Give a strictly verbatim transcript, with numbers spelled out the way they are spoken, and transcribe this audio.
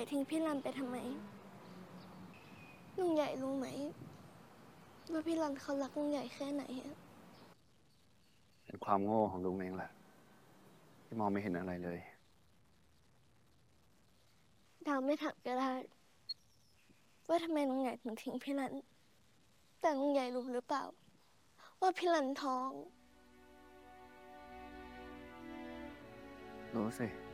ญ่ทิ้งพี่รันไปทำไมลุงใหญ่รู้ไหมว่าพี่รันเขารักลุงใหญ่แค่ไหนอะเป็นความโง่ของลุงเองแหละที่มองไม่เห็นอะไรเลยดาวไม่ถามก็ได้ว่าทำไมลุงใหญ่ถึงทิ้งพี่รันแต่ลุงใหญ่รู้หรือเปล่าว่าพี่รันท้องรู้สิ